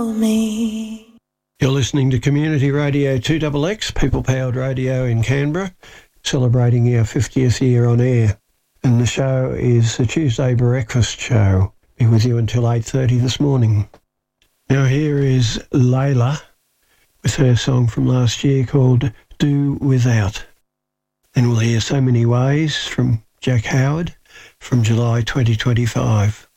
me. You're listening to Community Radio 2XX, people-powered radio in Canberra, celebrating our 50th year on air. And the show is the Tuesday Breakfast Show. Be with you until 8:30 this morning. Now here is Layla with her song from last year called Do Without. Then we'll hear So Many Ways from Jack Howard from July 2025.